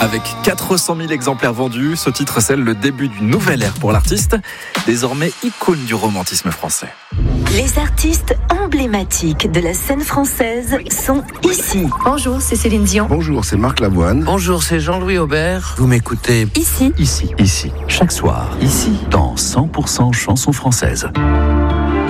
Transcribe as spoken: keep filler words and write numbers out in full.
Avec quatre cent mille exemplaires vendus, ce titre scelle le début d'une nouvelle ère pour l'artiste, désormais icône du romantisme français. Les artistes emblématiques de la scène française sont ici. Bonjour, c'est Céline Dion. Bonjour, c'est Marc Lavoine. Bonjour, c'est Jean-Louis Aubert. Vous m'écoutez Ici. Ici. Ici. Chaque soir. Ici. Dans cent pour cent chansons françaises.